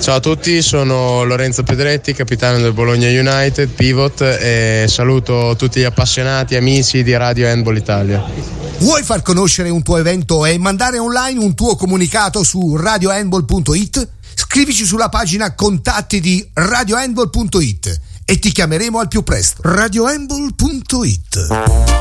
Ciao a tutti, sono Lorenzo Pedretti, capitano del Bologna United, pivot, e saluto tutti gli appassionati, amici di Radio Handball Italia. Vuoi far conoscere un tuo evento e mandare online un tuo comunicato su radiohandball.it? Scrivici sulla pagina contatti di radiohandball.it e ti chiameremo al più presto. radiohandball.it